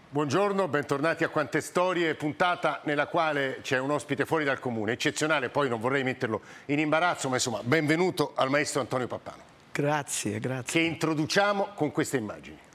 Buongiorno, bentornati a Quante Storie, puntata nella quale c'è un ospite fuori dal comune, eccezionale, poi non vorrei metterlo in imbarazzo, ma insomma benvenuto al maestro Antonio Pappano. Grazie, grazie. Che introduciamo con queste immagini.